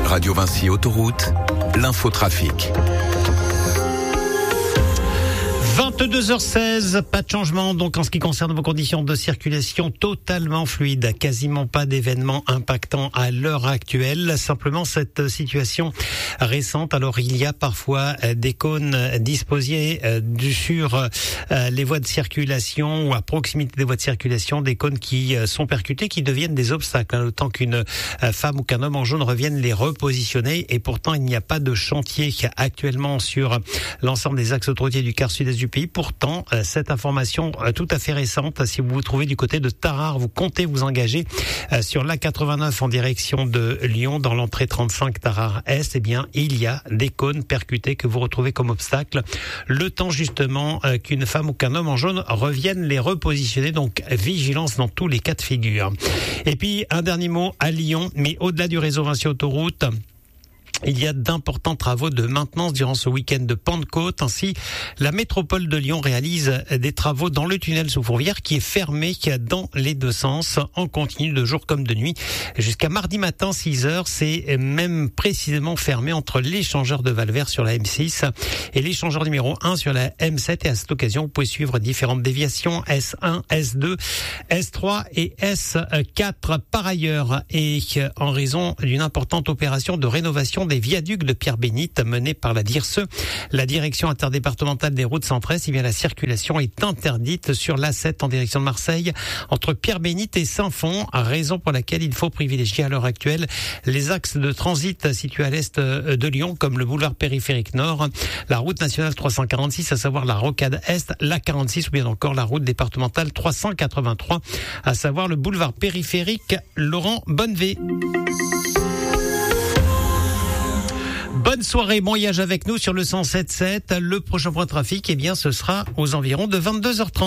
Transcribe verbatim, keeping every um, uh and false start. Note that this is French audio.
Radio Vinci Autoroute, l'infotrafic. vingt-deux heures seize, pas de changement donc en ce qui concerne vos conditions de circulation, totalement fluide, quasiment pas d'événements impactants à l'heure actuelle, simplement cette situation récente. Alors il y a parfois des cônes disposés sur les voies de circulation ou à proximité des voies de circulation, des cônes qui sont percutés, qui deviennent des obstacles, le temps qu'une femme ou qu'un homme en jaune revienne les repositionner, et pourtant il n'y a pas de chantier actuellement sur l'ensemble des axes autoroutiers du quart sud-est du pays. Pourtant, cette information tout à fait récente, si vous vous trouvez du côté de Tarare, vous comptez vous engager sur l'A quatre-vingt-neuf en direction de Lyon, dans l'entrée trente-cinq Tarare-Est, eh bien, il y a des cônes percutés que vous retrouvez comme obstacle. Le temps justement qu'une femme ou qu'un homme en jaune revienne les repositionner, donc vigilance dans tous les cas de figure. Et puis, un dernier mot à Lyon, mais au-delà du réseau Vinci Autoroute, il y a d'importants travaux de maintenance durant ce week-end de Pentecôte. Ainsi, la métropole de Lyon réalise des travaux dans le tunnel sous Fourvière qui est fermé dans les deux sens, en continu de jour comme de nuit. Jusqu'à mardi matin, six heures, c'est même précisément fermé entre l'échangeur de Valvert sur la M six et l'échangeur numéro un sur la M sept. Et à cette occasion, vous pouvez suivre différentes déviations S un, S deux, S trois et S quatre. Par ailleurs, et en raison d'une importante opération de rénovation des viaducs de Pierre-Bénite menée par la D I R S E, la direction interdépartementale des routes centre-est, eh bien la circulation est interdite sur l'A sept en direction de Marseille entre Pierre-Bénite et Saint-Fond, raison pour laquelle il faut privilégier à l'heure actuelle les axes de transit situés à l'est de Lyon, comme le boulevard périphérique nord, la route nationale trois cent quarante-six, à savoir la rocade est, l'A quarante-six ou bien encore la route départementale trois cent quatre-vingt-trois, à savoir le boulevard périphérique Laurent Bonnevé. Bonne soirée, bon voyage avec nous sur le cent sept virgule sept. Le prochain point de trafic, eh bien, ce sera aux environs de vingt-deux heures trente.